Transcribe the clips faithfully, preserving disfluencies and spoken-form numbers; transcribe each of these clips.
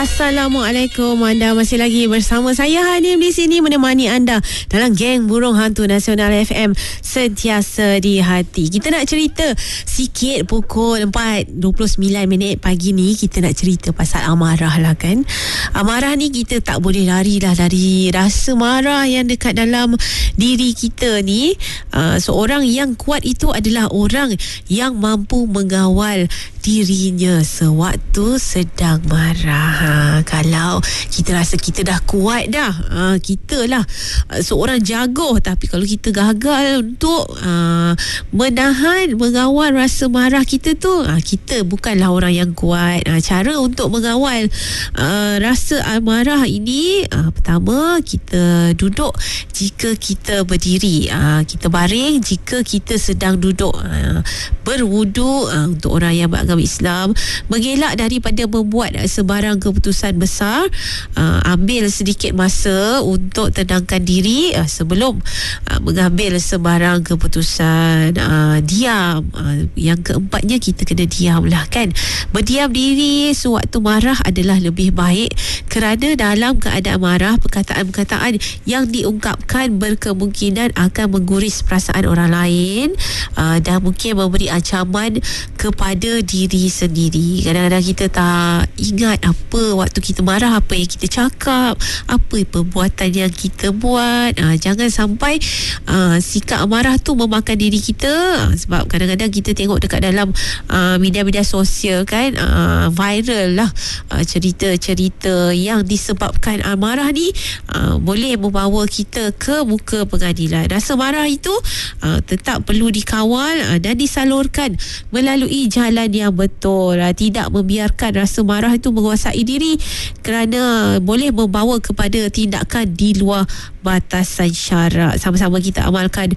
Assalamualaikum. Anda masih lagi bersama saya Hanim di sini menemani anda dalam Geng Burung Hantu Nasional F M, sentiasa di hati. Kita nak cerita sikit pukul empat dua puluh sembilan minit pagi ni. Kita nak cerita pasal amarah lah kan. Amarah ni kita tak boleh lari lah dari rasa marah yang dekat dalam diri kita ni. Uh, seorang yang kuat itu adalah orang yang mampu mengawal dirinya sewaktu sedang marah. Ha, kalau kita rasa kita dah kuat dah, ha, kita lah seorang jagoh, tapi kalau kita gagal untuk uh, menahan, mengawal rasa marah kita tu, ha, kita bukanlah orang yang kuat. Ha, cara untuk mengawal uh, rasa marah ini, uh, pertama, kita duduk jika kita berdiri, uh, kita baring jika kita sedang duduk, uh, berwudu uh, untuk orang yang beragama Islam, mengelak daripada membuat sebarang keputusan besar, uh, ambil sedikit masa untuk tenangkan diri uh, sebelum uh, mengambil sebarang keputusan, uh, diam. Uh, yang keempatnya, kita kena diam lah kan. Berdiam diri sewaktu marah adalah lebih baik, kerana dalam keadaan marah, perkataan-perkataan yang diungkapkan berkemungkinan akan mengguris perasaan orang lain, uh, dan mungkin memberi ancaman kepada diri sendiri. Kadang-kadang kita tak ingat apa waktu kita marah, apa yang kita cakap, apa perbuatan yang kita buat. Ha, jangan sampai uh, sikap amarah tu memakan diri kita. Ha, sebab kadang-kadang kita tengok dekat dalam uh, media-media sosial kan, uh, viral lah uh, cerita-cerita yang disebabkan amarah ni uh, boleh membawa kita ke muka pengadilan. Rasa marah itu uh, tetap perlu dikawal uh, dan disalurkan melalui jalan yang betul. Uh, tidak membiarkan rasa marah itu menguasai diri, kerana boleh membawa kepada tindakan di luar batasan syarak. Sama-sama kita amalkan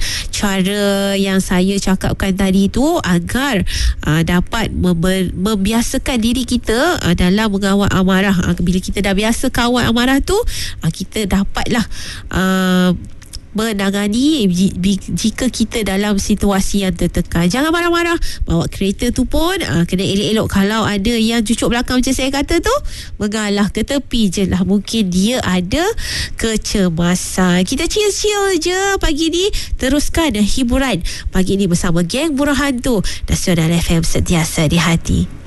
cara yang saya cakapkan tadi tu agar uh, dapat member, membiasakan diri kita uh, dalam mengawal amarah. Uh, bila kita dah biasa kawal amarah tu, uh, kita dapatlah uh, menangani jika kita dalam situasi yang tertekan. Jangan marah-marah. Bawa kereta tu pun uh, kena elok-elok. Kalau ada yang cucuk belakang macam saya kata tu, mengalah ke tepi je lah. Mungkin dia ada kecemasan. Kita chill-chill je pagi ni. Teruskan hiburan pagi ni bersama Geng Burung Hantu Nasional F M, sentiasa di hati.